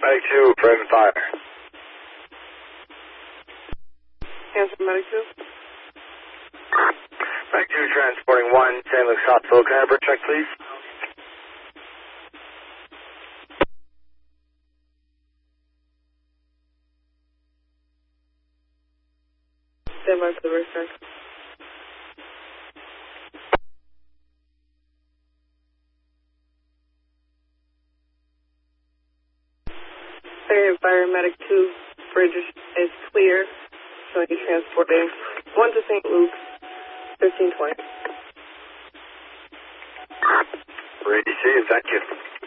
Medic 2, private fire. Answer, Medic 2. Medic 2, transporting 1, St. Luke's Hospital. Can I have a check, please? Stand by for the risk check. Second Fire Medic 2, bridge is clear, so he's transporting 1 to St. Luke's, 1520. Ready to see you, thank you.